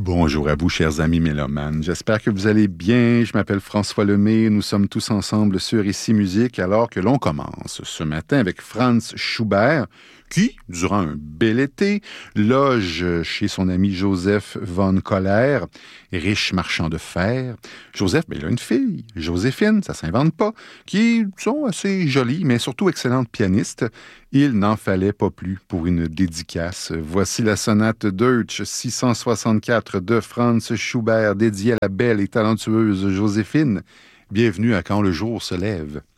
Bonjour à vous, chers amis mélomanes. J'espère que vous allez bien. Je m'appelle François Lemay. Nous sommes tous ensemble sur Ici Musique alors que l'on commence ce matin avec Franz Schubert qui, durant un bel été, loge chez son ami Joseph von Kohler, riche marchand de fer. Joseph, il a une fille, Joséphine, ça s'invente pas, qui sont assez jolies, mais surtout excellentes pianistes. Il n'en fallait pas plus pour une dédicace. Voici la sonate Deutsch 664 de Franz Schubert, dédiée à la belle et talentueuse Joséphine. Bienvenue à Quand le jour se lève.